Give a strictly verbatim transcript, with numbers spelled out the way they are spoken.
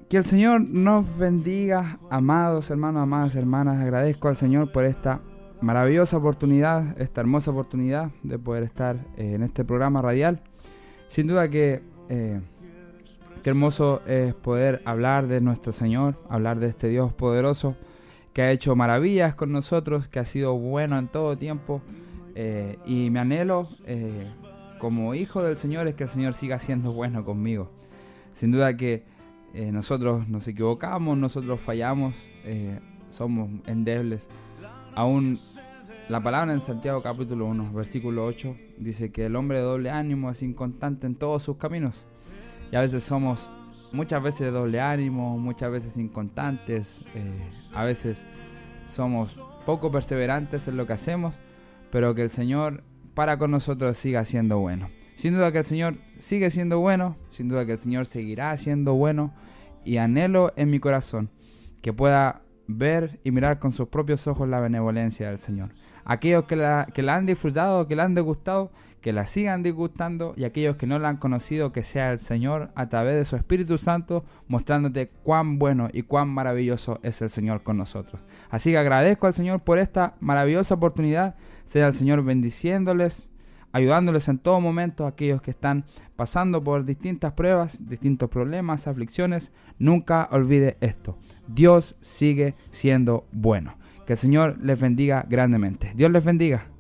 Que el Señor nos bendiga, amados hermanos, amadas hermanas. Agradezco al Señor por esta maravillosa oportunidad, esta hermosa oportunidad de poder estar eh, en este programa radial. Sin duda que eh, qué hermoso es poder hablar de nuestro Señor, hablar de este Dios poderoso que ha hecho maravillas con nosotros, que ha sido bueno en todo tiempo. Eh, y mi anhelo eh, como hijo del Señor es que el Señor siga siendo bueno conmigo. Sin duda que Eh, nosotros nos equivocamos, nosotros fallamos, eh, somos endebles. Aún la palabra en Santiago capítulo uno, versículo ocho, dice que el hombre de doble ánimo es inconstante en todos sus caminos. Y a veces somos, muchas veces de doble ánimo, muchas veces inconstantes, eh, a veces somos poco perseverantes en lo que hacemos, pero que el Señor para con nosotros siga siendo bueno. Sin duda que el Señor sigue siendo bueno, sin duda que el Señor seguirá siendo bueno, y anhelo en mi corazón que pueda ver y mirar con sus propios ojos la benevolencia del Señor. Aquellos que la, que la han disfrutado, que la han degustado, que la sigan disgustando, y aquellos que no la han conocido, que sea el Señor a través de su Espíritu Santo mostrándote cuán bueno y cuán maravilloso es el Señor con nosotros. Así que agradezco al Señor por esta maravillosa oportunidad, sea el Señor bendiciéndoles, ayudándoles en todo momento a aquellos que están pasando por distintas pruebas, distintos problemas, aflicciones. Nunca olvide esto: Dios sigue siendo bueno. Que el Señor les bendiga grandemente. Dios les bendiga.